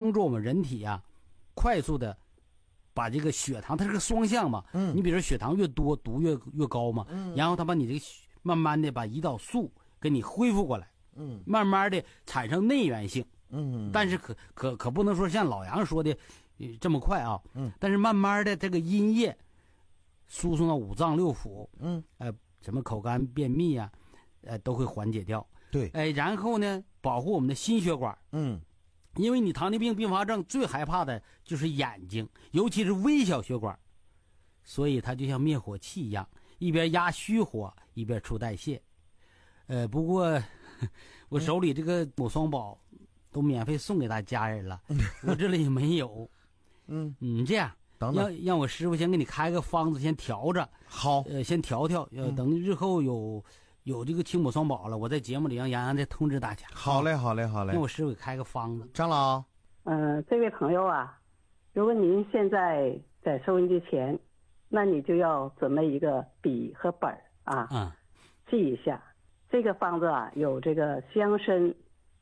帮助我们人体啊快速的把这个血糖，它是个双向嘛，你比如说血糖越多毒越高嘛，然后它把你这个慢慢的把胰岛素给你恢复过来，慢慢的产生内源性，但是可不能说像老杨说的这么快啊，但是慢慢的这个阴液输送到五脏六腑，什么口干便秘啊，都会缓解掉。 对， 然后呢，保护我们的心血管，因为你糖尿病并发症最害怕的就是眼睛，尤其是微小血管，所以它就像灭火器一样，一边压虚火，一边促代谢。不过我手里这个母双宝都免费送给大家人了，我这里没有。这样， 等等， 让我师傅先给你开个方子，先调着。 好， 先调，等日后有这个亲母双宝了，我在节目里让杨洋再通知大家。 好嘞，好嘞，好嘞。 让我师傅给开个方子。 张老， 这位朋友啊，如果您现在在收音机前，那你就要准备一个笔和本啊，记一下。这个方子啊，有这个香参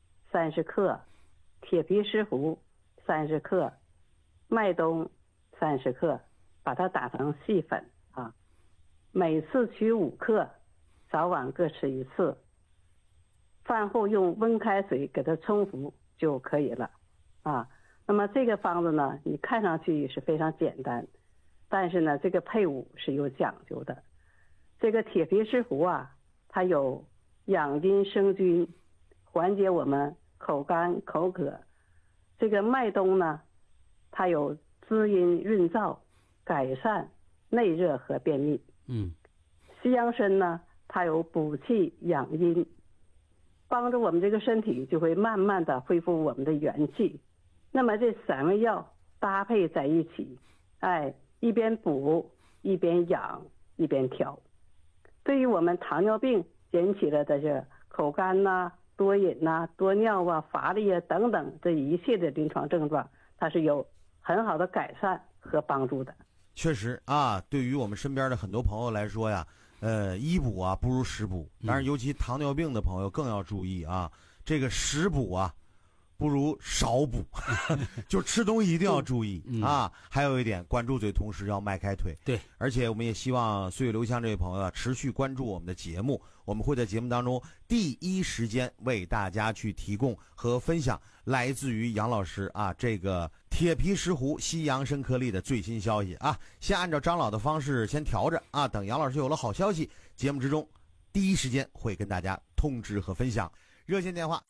30克，铁皮石斛30克，麦冬30克，把它打成细粉啊，每次取5克，早晚各吃1次，饭后用温开水给它冲服就可以了啊。那么这个方子呢，你看上去是非常简单，但是呢，这个配伍是有讲究的。这个铁皮石斛啊，它有养阴生津，缓解我们口干口渴。这个麦冬呢，它有滋阴润燥，改善内热和便秘。西洋参呢，它有补气养阴，帮助我们这个身体就会慢慢的恢复我们的元气。那么这3味药搭配在一起，一边补一边养一边调，对于我们糖尿病引起了的这口干呐、多饮呐、多尿啊、乏力啊等等这一切的临床症状，它是有很好的改善和帮助的。 确实啊，对于我们身边的很多朋友来说呀，医补啊不如食补，当然尤其糖尿病的朋友更要注意啊，这个食补啊不如少补，就吃东西一定要注意啊。还有一点，管住嘴，同时要迈开腿。 对， 而且我们也希望岁月留香这位朋友啊，持续关注我们的节目，我们会在节目当中第一时间为大家去提供和分享来自于杨老师啊这个铁皮石斛西洋参颗粒的最新消息啊。先按照张老的方式先调着啊，等杨老师有了好消息，节目之中第一时间会跟大家通知和分享。热线电话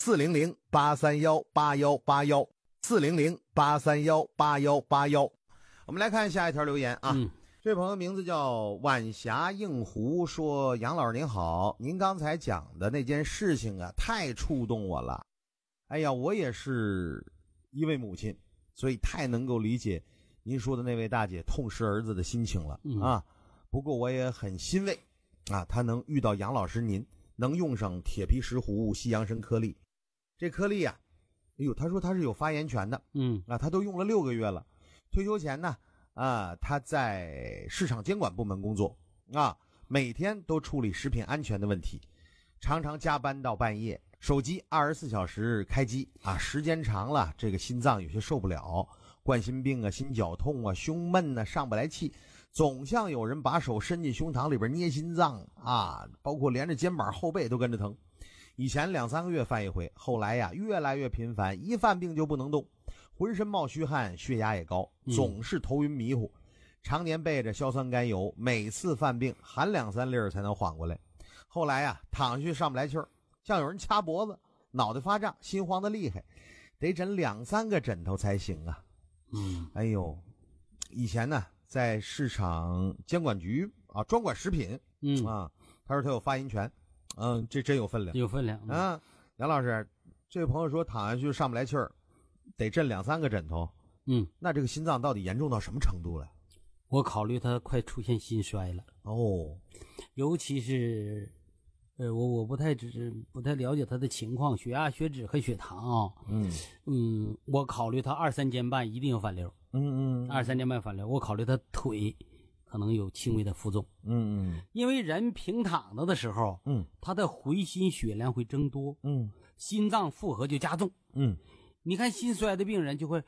400-831-8181，400-831-8181。我们来看下一条留言啊。这位朋友名字叫晚霞映湖，说杨老师您好，您刚才讲的那件事情啊太触动我了。哎呀，我也是一位母亲，所以太能够理解您说的那位大姐痛失儿子的心情了啊。不过我也很欣慰啊，他能遇到杨老师您，能用上铁皮石斛西洋参颗粒。这颗粒啊，哎呦，他说他是有发言权的，他都用了6个月了。退休前呢他在市场监管部门工作啊，每天都处理食品安全的问题，常常加班到半夜，手机24小时开机啊，时间长了这个心脏有些受不了，冠心病啊、心绞痛啊、胸闷啊、上不来气，总像有人把手伸进胸膛里边捏心脏啊，包括连着肩膀后背都跟着疼。以前2-3个月犯一回，后来呀越来越频繁，一犯病就不能动，浑身冒虚汗，血压也高，总是头晕迷糊，常年备着硝酸甘油，每次犯病含2-3粒才能缓过来。后来呀躺下去上不来气儿，像有人掐脖子，脑袋发胀，心慌的厉害，得枕2-3个枕头才行啊。哎呦，以前呢在市场监管局啊专管食品他说他有发言权，这真有分量， 有分量啊。杨老师，这位朋友说躺下去上不来气儿，得枕2-3个枕头，那这个心脏到底严重到什么程度了？ 我考虑他快出现心衰了尤其是我不太了解他的情况，血压、血脂和血糖我考虑他2-3天半一定有反流，2-3天半反流，我考虑他腿可能有轻微的浮肿，因为人平躺着的时候他的回心血量会增多，心脏负荷就加重，你看心衰的病人就会